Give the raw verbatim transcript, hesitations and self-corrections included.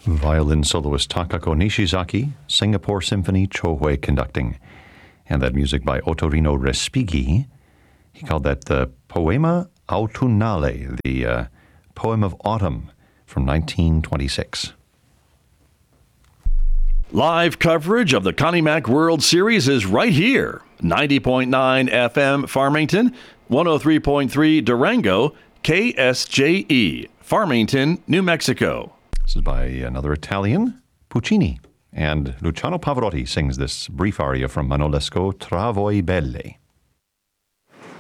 Violin soloist Takako Nishizaki, Singapore Symphony, Chohui conducting. And that music by Ottorino Respighi. He called that the Poema Autunnale, the uh, poem of autumn from nineteen twenty-six. Live coverage of the Connie Mack World Series is right here. ninety point nine F M Farmington, one oh three point three Durango, K S J E, Farmington, New Mexico. This is by another Italian, Puccini. And Luciano Pavarotti sings this brief aria from Manolesco, Tra voi belle.